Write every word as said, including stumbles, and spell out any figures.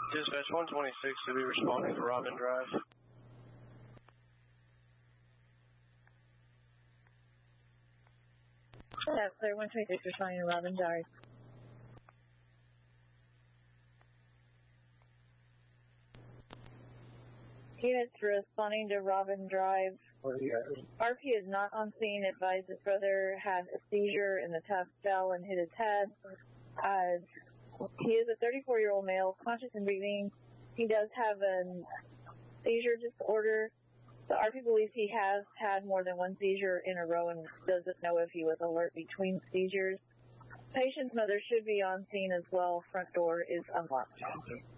Dispatch one twenty-six to be responding to Robin Drive. Yeah, clear one twenty-six responding to Robin Drive. Units responding to Robin Drive. R P is not on scene. Advised his brother had a seizure and the tusk fell and hit his head. Uh, he is a thirty-four-year-old male, conscious and breathing. He does have a seizure disorder. The R P believes he has had more than one seizure in a row and doesn't know if he was alert between seizures. Patient's mother should be on scene as well. Front door is unlocked.